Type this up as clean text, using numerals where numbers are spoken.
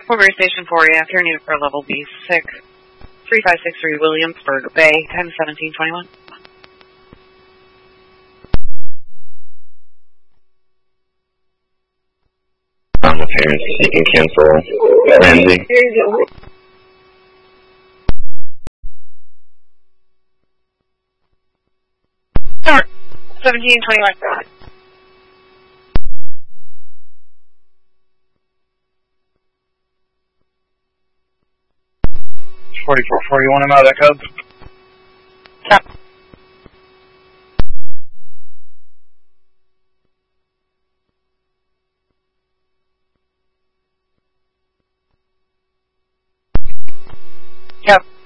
Forbury Station 4, after unit for level B6, 3563 Williamsburg Bay, 101721. The parents, you can cancel landing. 1721. 4440, you want him out of that code? Yep. Yep.